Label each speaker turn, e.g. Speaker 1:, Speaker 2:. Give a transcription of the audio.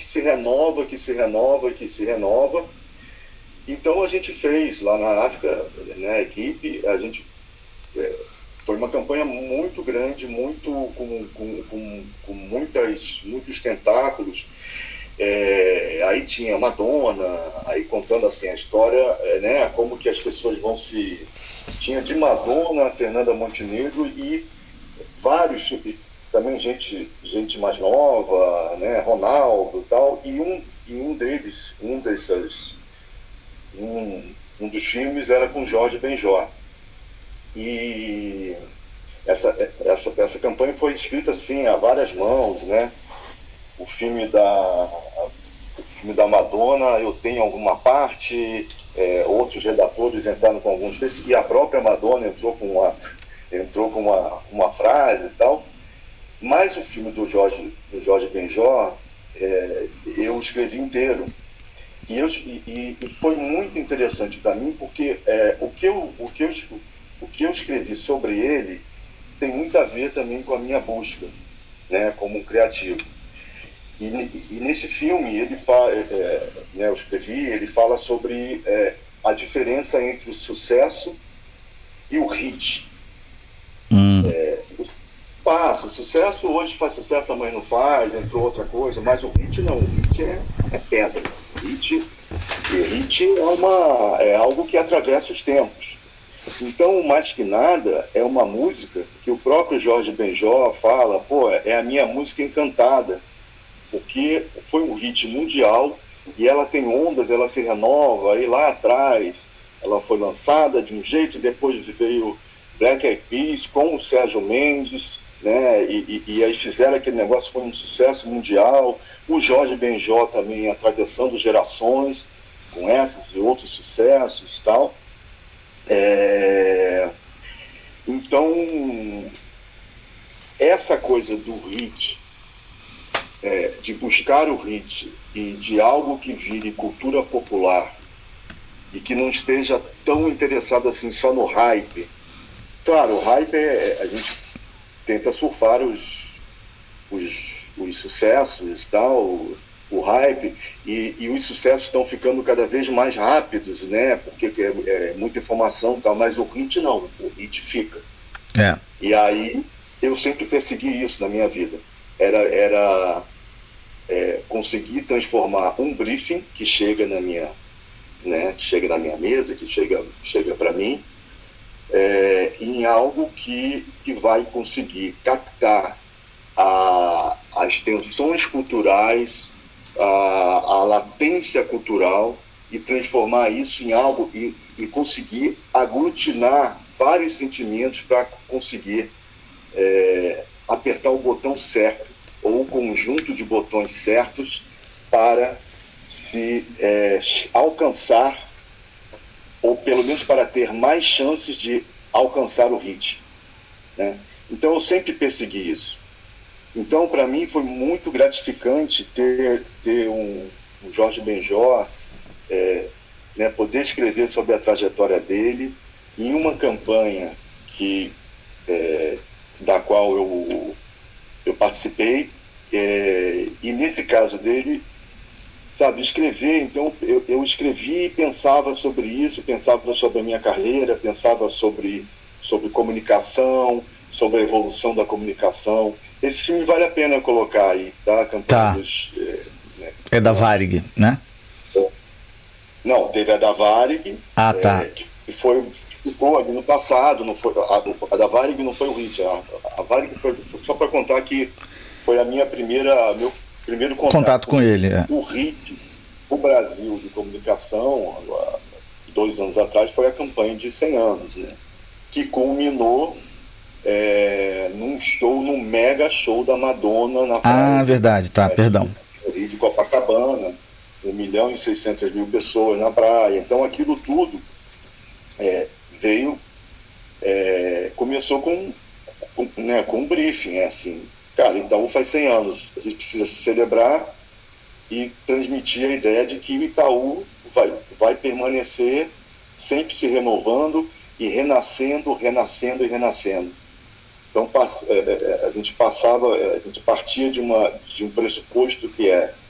Speaker 1: que se renova, que se renova, que se renova. Então a gente fez lá na África, né, a equipe, foi uma campanha muito grande, muito com muitos tentáculos. Aí tinha Madonna, aí contando assim a história, né, como que as pessoas vão se... Tinha de Madonna, Fernanda Montenegro e vários, também gente mais nova, né, Ronaldo e tal, e um deles, um dos filmes era com Jorge Benjor. E essa campanha foi escrita assim a várias mãos, né? O filme da Madonna, eu tenho alguma parte, outros redatores entraram com alguns textos, e a própria Madonna entrou com uma frase e tal. Mas o filme do Jorge Benjor, eu escrevi inteiro. E foi muito interessante para mim, porque o que eu escrevi sobre ele tem muito a ver também com a minha busca, né, como um criativo. E nesse filme, né, eu escrevi, ele fala sobre a diferença entre o sucesso e o hit. O sucesso hoje faz sucesso, amanhã não faz, entrou outra coisa, mas o hit não, o hit é pedra. Hit é algo que atravessa os tempos. Então, mais que nada, é uma música que o próprio Jorge Benjor fala, é a minha música encantada, porque foi um hit mundial e ela tem ondas, ela se renova, aí lá atrás ela foi lançada de um jeito, depois veio Black Eyed Peas com o Sérgio Mendes, né? E aí fizeram aquele negócio, foi um sucesso mundial. O Jorge Benjor também atravessando gerações com esses e outros sucessos e tal. Então, essa coisa do hit, de buscar o hit e de algo que vire cultura popular e que não esteja tão interessado assim só no hype. Claro, o hype a gente tenta surfar os sucessos e tal, o hype, e os sucessos estão ficando cada vez mais rápidos, né? Porque é muita informação e tal, mas o hit não, o hit fica. E aí eu sempre persegui isso na minha vida. Era conseguir transformar um briefing que chega na minha, né, que chega na minha mesa, que chega para mim, em algo que vai conseguir captar as tensões culturais, a latência cultural, e transformar isso em algo e conseguir aglutinar vários sentimentos para conseguir apertar o botão certo ou o conjunto de botões certos para se alcançar, ou pelo menos para ter mais chances de alcançar o hit, né? Então eu sempre persegui isso. Então para mim foi muito gratificante ter um Jorge Benjor, né, poder escrever sobre a trajetória dele em uma campanha da qual eu participei, e nesse caso dele, sabe, escrever. Então eu escrevi e pensava sobre isso, pensava sobre a minha carreira, pensava sobre comunicação, sobre a evolução da comunicação. Esse filme vale a pena colocar aí, tá?
Speaker 2: Tá. É da Varig, né?
Speaker 1: Não, teve a da Varig.
Speaker 2: Tá.
Speaker 1: Que ficou ali no passado, não foi, a da Varig não foi o hit. A Varig foi, só para contar que foi meu primeiro
Speaker 2: contato com ele.
Speaker 1: O hit, o Brasil de comunicação, 2 anos atrás, foi a campanha de 100 anos, né? Que culminou num mega show da Madonna na praia.
Speaker 2: Verdade, tá, perdão.
Speaker 1: De Copacabana, 1.600.000 pessoas na praia. Então aquilo tudo começou com um briefing, assim, cara, Itaú faz 100 anos, a gente precisa celebrar e transmitir a ideia de que o Itaú vai permanecer sempre se renovando e renascendo. Então a gente partia de um pressuposto que